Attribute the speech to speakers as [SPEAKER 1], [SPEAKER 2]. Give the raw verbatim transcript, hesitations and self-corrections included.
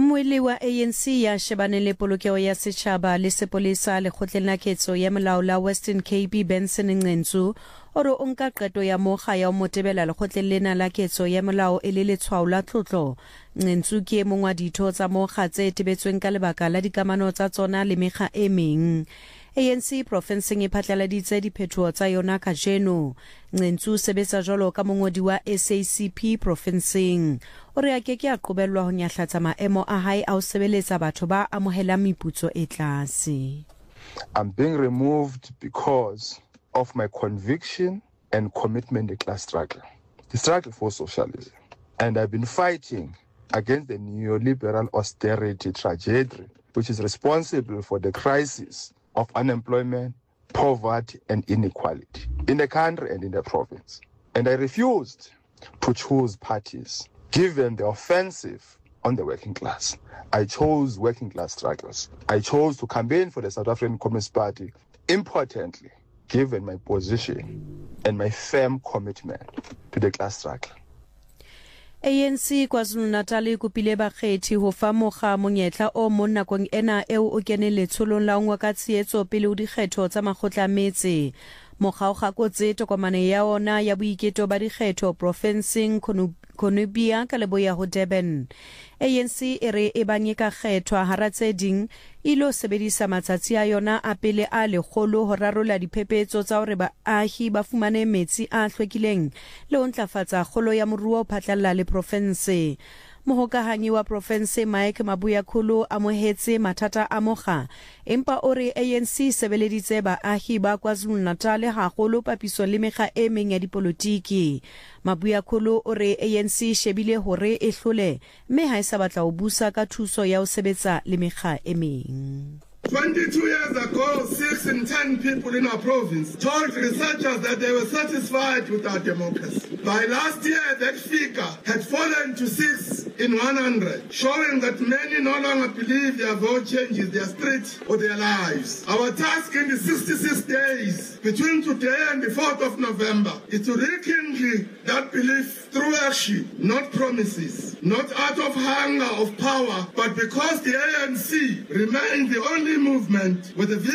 [SPEAKER 1] Moeli wa A N C ya shebane le polokego ya setšhaba le sepolesa lekgotleng la ketso ya molao la Western Cape Benson Ngcentsu ore o nka qeto ya moga ya o motebela lekgotleng lena la ketso ya molao e le letshwao la tlotlo. Ngcentsu ke e mongwe wa ditho tsa moga tse tebetsweng ka lebaka la dikamano tsa tsona le mekga e meng. A N C profenseng e phatlaladitse diphetoho tsa yona kajeno. Ngcentsu o sebetsa jwalo ka mongodi wa S A C P profenseng. O re a ke ke a qobellwa ho nyahlatsa maemo a hae a ho sebeletsa batho ba amohelang meputso e tlase.
[SPEAKER 2] I'm being removed because of my conviction and commitment to class struggle, the struggle for socialism. And I've been fighting against the neoliberal austerity trajectory, which is responsible for the crisis of unemployment, poverty, and inequality in the country and in the province. And I refused to choose parties given the offensive on the working class. I chose working class strugglers. I chose to campaign for the South African Communist Party, importantly, given my position and my firm commitment to the class struggle.
[SPEAKER 1] A N C KwaZulu-Natal e kopile bakgethi ho fa moga monyetla o mo nakong ena eo o kene letsholong la ngwa ka tsietso pele o dikgetho tsa makgotla metse. Moga o gakotse tokomane ya ona ya boiketo ba dikgetho profenseng Konubia ka leboya ho Durban. A N C e re e banyeka kgethwa hara tse ding ilo sebedisa matsatsi a yona a pele a legolo ho rarola diphephetso tsa hore baahi ba fumane metsi a hlwekileng le ho ntlafatsa kgolo ya moruo phatlalla le province. Mohokahanyi wa province Mike Mabuyakhulu amohetse mathata a moga empa ore A N C sebeleditse baahi ba KwaZulu-Natal haholo papiso le mekga e meng ya dipolotiki. Mabuyakhulu ore A N C shebile hore e hlole mme ha e sa batla ho busa ka thuso ya ho sebetsa le mekga e meng.
[SPEAKER 3] twenty-two years ago, six in ten people in our province told researchers that they were satisfied with our democracy. By last year, that figure had fallen to six in one hundred, showing that many no longer believe their vote changes their street or their lives. Our task in the sixty-six days between today and the fourth of November is to rekindle that belief through action, not promises, not out of hunger of power, but because the A N C remains the only movement with a